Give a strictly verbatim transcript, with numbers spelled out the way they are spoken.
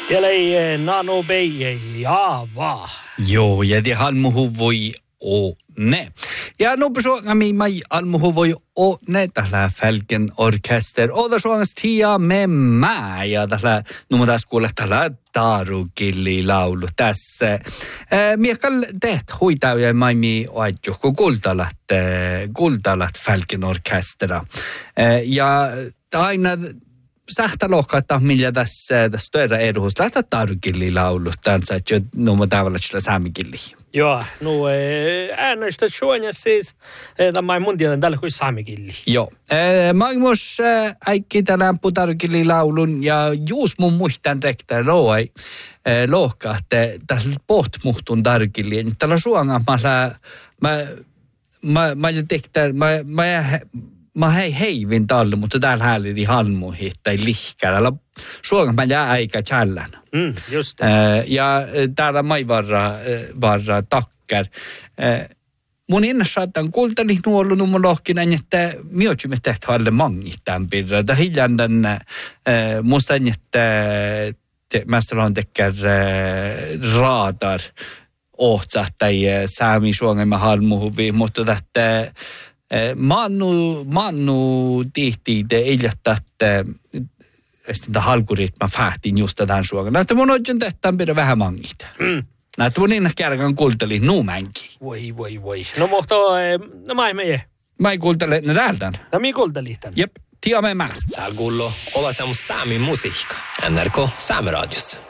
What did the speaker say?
Tiellä ei nano beijei java. Joo, ja det halmuhu voi o ne. Ja nu besångar mi mig almuhu voi o ne tällä Fälken orkester. Oda sångas tia med mig. Ja tällä nu mä kuulla tällä Tarukilli laulu tässä. Miekal teet huitau ja maimi oajukko kultalat kultalat Fälken orkestera. Ja aina sähtä lohkaita, millä tässä, tässä töitä eduhusta lähtee Tarukilli laulu. Tänsä, että nu mä tavallaan sillä saamikilli. Joo, no äänöistä suonia siis, tämä ei mun tiedä tällä kuin saamikilli. Joo. Magnus äikki tämän Tarukilli laulun ja juus mun muistan rektä looi lohkaa, että tässä pohtmuhtun Tarukilli. Tällä suonga mä mä mä mä tektä mä mä Mä hei heivin tallu, mutta täällä hääliti halmuihin tai lihkäällä. Suonga mä jää aika tjällän. Mm, just äh, Ja täällä mai varra, varra takkar. Äh, mun innassaataan kultani nuollu nummo lohkinen, että miotsymme tehtä halle mangit tämän pirra. Tämä hiljan tämän äh, musta että te, mästä on tekkär äh, raadar ohtsa tai säämi suongan mä halmuhuvi, mutta tätä Mannu, mannu tihti te iljattaa, että halkuritma fähtiin just tämän suokan. Näitä mun oikein tehtaan pidä vähän mangita. Mm. Näitä mun inna kärkään kuulteli nuumänkin. Voi, voi, voi. No mutta, no mä ei mene. Mä ei kuultele ne täältä. No mä kuulteli tämän. Jep, tiedä me mä. Täällä kuuluu olla semmoista saamin musiikka. N R K Saameradios.